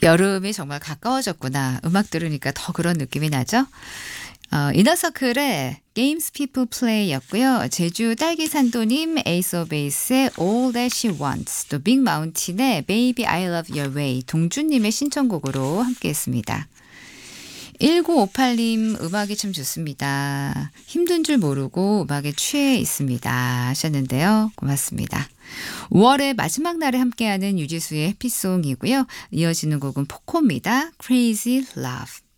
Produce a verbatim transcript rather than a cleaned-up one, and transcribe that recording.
여름이 정말 가까워졌구나. 음악 들으니까 더 그런 느낌이 나죠? 어, 이너서클의 Games People Play였고요. 제주 딸기산도님 에이스 오브 베이스의 All That She Wants, 또 빅마운틴의 Baby I Love Your Way, 동준님의 신청곡으로 함께했습니다. 일구오팔님 음악이 참 좋습니다. 힘든 줄 모르고 음악에 취해 있습니다 하셨는데요. 고맙습니다. 오월의 마지막 날에 함께하는 유지수의 해피송이고요. 이어지는 곡은 포코입니다. Crazy Love.